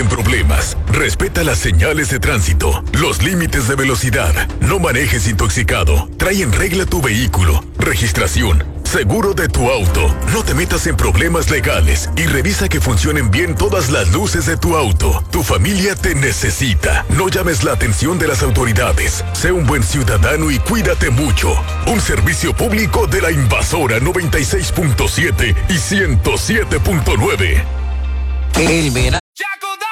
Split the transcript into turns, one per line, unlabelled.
en problemas. Respeta las señales de tránsito, los límites de velocidad. No manejes intoxicado. Trae en regla tu vehículo. Registración. Seguro de tu auto. No te metas en problemas legales y revisa que funcionen bien todas las luces de tu auto. Tu familia te necesita. No llames la atención de las autoridades. Sé un buen ciudadano y cuídate mucho. Un servicio público de la Invasora 96.7 y 107.9.
El verano.